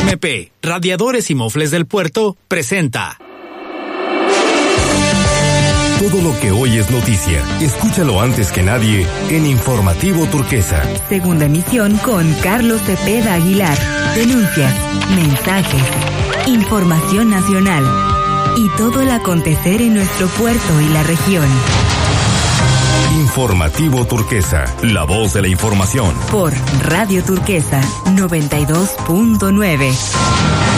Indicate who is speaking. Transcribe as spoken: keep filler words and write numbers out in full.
Speaker 1: M P, Radiadores y Mofles del Puerto, presenta.
Speaker 2: Todo lo que hoy es noticia, escúchalo antes que nadie en Informativo Turquesa.
Speaker 3: Segunda emisión con Carlos Cepeda Aguilar. Denuncias, mensajes, información nacional y todo el acontecer en nuestro puerto y la región.
Speaker 2: Informativo Turquesa, la voz de la información.
Speaker 3: Por Radio Turquesa noventa y dos punto nueve.